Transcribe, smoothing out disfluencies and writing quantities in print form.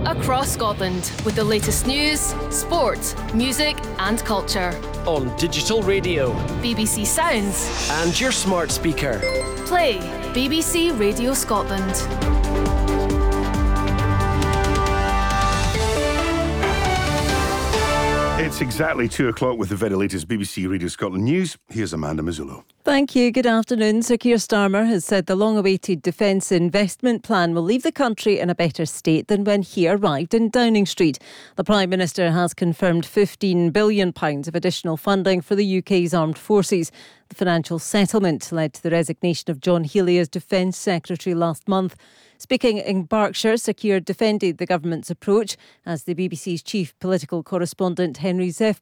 across Scotland with the latest news, sport, music and culture. On digital radio, BBC Sounds and your smart speaker. Play BBC Radio Scotland. It's exactly 2 o'clock with the very latest BBC Radio Scotland news. Here's Amanda Mazzullo. Thank you. Good afternoon. Sir Keir Starmer has said the long-awaited defence investment plan will leave the country in a better state than when he arrived in Downing Street. The Prime Minister has confirmed £15 billion of additional funding for the UK's armed forces. The financial settlement led to the resignation of John Healey as Defence Secretary last month. Speaking in Berkshire, Sir Keir defended the government's approach as the BBC's chief political correspondent Henry Zeff